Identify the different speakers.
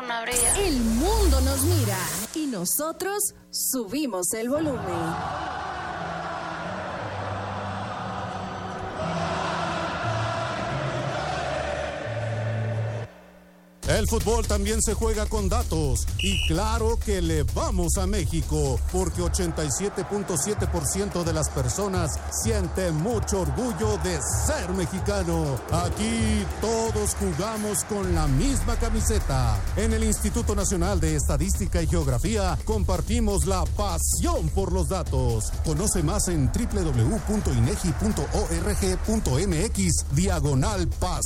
Speaker 1: luna brilla.
Speaker 2: El mundo nos mira y nosotros subimos el volumen.
Speaker 3: El fútbol también se juega con datos y claro que le vamos a México porque 87.7% de las personas siente mucho orgullo de ser mexicano. Aquí todos jugamos con la misma camiseta. En el Instituto Nacional de Estadística y Geografía compartimos la pasión por los datos. Conoce más en www.inegi.org.mx/pasión